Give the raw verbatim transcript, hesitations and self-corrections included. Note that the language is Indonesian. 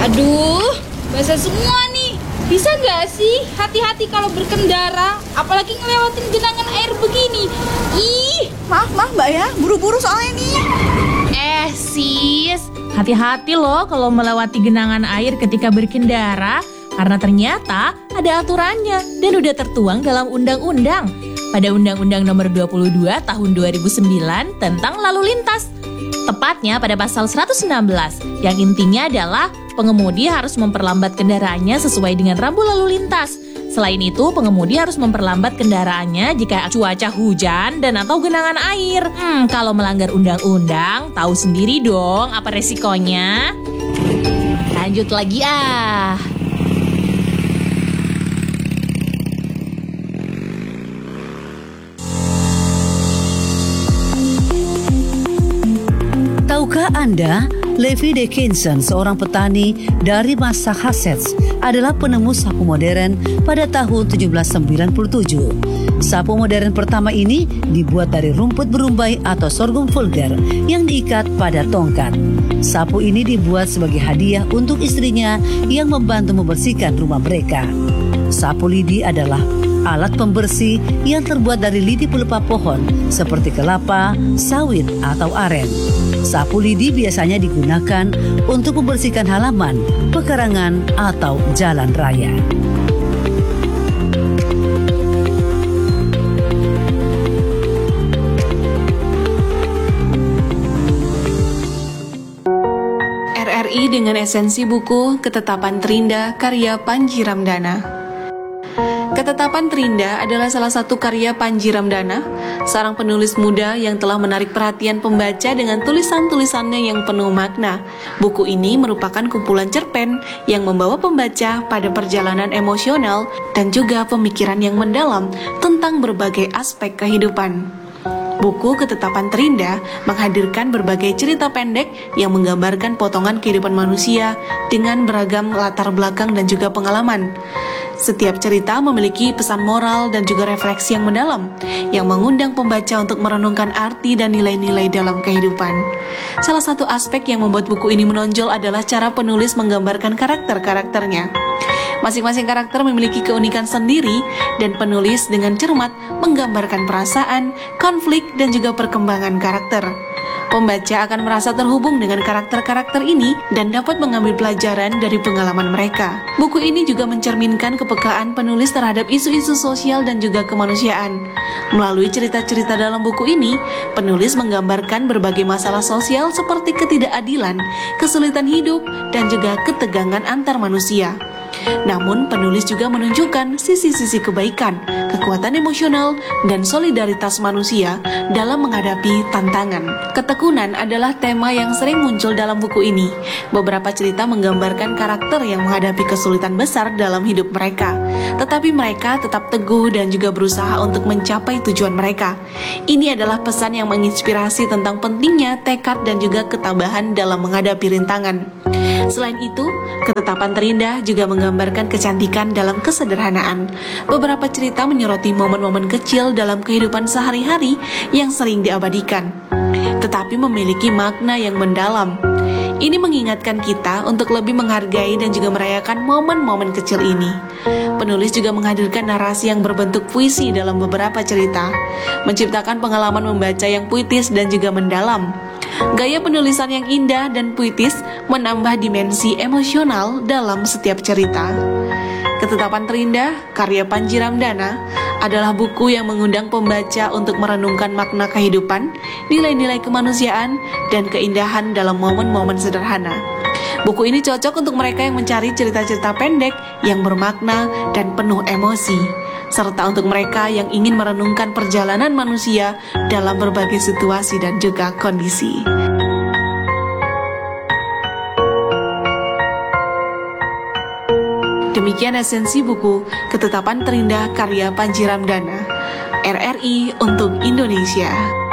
Aduh, basah semua nih. Bisa nggak sih hati-hati kalau berkendara, apalagi ngelewatin genangan air begini? Ih, Maaf, maaf Mbak ya, buru-buru soalnya nih. Eh sis, hati-hati loh kalau melewati genangan air ketika berkendara, karena ternyata ada aturannya dan udah tertuang dalam undang-undang. Pada Undang-Undang Nomor dua puluh dua Tahun dua ribu sembilan tentang lalu lintas. Tepatnya pada pasal seratus enam belas, yang intinya adalah pengemudi harus memperlambat kendaraannya sesuai dengan rambu lalu lintas. Selain itu, pengemudi harus memperlambat kendaraannya jika cuaca hujan dan atau genangan air. Hmm, kalau melanggar undang-undang, tahu sendiri dong apa resikonya. Lanjut lagi ah. Tahukah Anda, Levi Dickinson, seorang petani dari Massachusetts, adalah penemu sapu modern pada tahun tujuh belas sembilan puluh tujuh. Sapu modern pertama ini dibuat dari rumput berumbai atau sorghum vulgar yang diikat pada tongkat. Sapu ini dibuat sebagai hadiah untuk istrinya yang membantu membersihkan rumah mereka. Sapu lidi adalah alat pembersih yang terbuat dari lidi pelepah pohon seperti kelapa, sawit, atau aren. Sapu lidi biasanya digunakan untuk membersihkan halaman, pekarangan, atau jalan raya. R R I dengan esensi buku Ketetapan Terindah karya Panji Ramdana. Ketetapan Terindah adalah salah satu karya Panji Ramdana, seorang penulis muda yang telah menarik perhatian pembaca dengan tulisan-tulisannya yang penuh makna. Buku ini merupakan kumpulan cerpen yang membawa pembaca pada perjalanan emosional dan juga pemikiran yang mendalam tentang berbagai aspek kehidupan. Buku Ketetapan Terindah menghadirkan berbagai cerita pendek yang menggambarkan potongan kehidupan manusia dengan beragam latar belakang dan juga pengalaman. Setiap cerita memiliki pesan moral dan juga refleksi yang mendalam, yang mengundang pembaca untuk merenungkan arti dan nilai-nilai dalam kehidupan. Salah satu aspek yang membuat buku ini menonjol adalah cara penulis menggambarkan karakter-karakternya. Masing-masing karakter memiliki keunikan sendiri dan penulis dengan cermat menggambarkan perasaan, konflik, dan juga perkembangan karakter. Pembaca akan merasa terhubung dengan karakter-karakter ini dan dapat mengambil pelajaran dari pengalaman mereka. Buku ini juga mencerminkan kepekaan penulis terhadap isu-isu sosial dan juga kemanusiaan. Melalui cerita-cerita dalam buku ini, penulis menggambarkan berbagai masalah sosial seperti ketidakadilan, kesulitan hidup, dan juga ketegangan antar manusia. Namun, penulis juga menunjukkan sisi-sisi kebaikan, kekuatan emosional, dan solidaritas manusia dalam menghadapi tantangan. Ketekunan adalah tema yang sering muncul dalam buku ini. Beberapa cerita menggambarkan karakter yang menghadapi kesulitan besar dalam hidup mereka, tetapi mereka tetap teguh dan juga berusaha untuk mencapai tujuan mereka. Ini adalah pesan yang menginspirasi tentang pentingnya tekad dan juga ketabahan dalam menghadapi rintangan. Selain itu, Ketetapan Terindah juga menggambarkan kecantikan dalam kesederhanaan. Beberapa cerita menyoroti momen-momen kecil dalam kehidupan sehari-hari yang sering diabadikan, tetapi memiliki makna yang mendalam. Ini mengingatkan kita untuk lebih menghargai dan juga merayakan momen-momen kecil ini. Penulis juga menghadirkan narasi yang berbentuk puisi dalam beberapa cerita, menciptakan pengalaman membaca yang puitis dan juga mendalam. Gaya penulisan yang indah dan puitis menambah dimensi emosional dalam setiap cerita. Ketetapan Terindah, karya Panji Ramdana, adalah buku yang mengundang pembaca untuk merenungkan makna kehidupan, nilai-nilai kemanusiaan, dan keindahan dalam momen-momen sederhana. Buku ini cocok untuk mereka yang mencari cerita-cerita pendek yang bermakna dan penuh emosi, serta untuk mereka yang ingin merenungkan perjalanan manusia dalam berbagai situasi dan juga kondisi. Demikian esensi buku Ketetapan Terindah karya Panji Ramdana, R R I untuk Indonesia.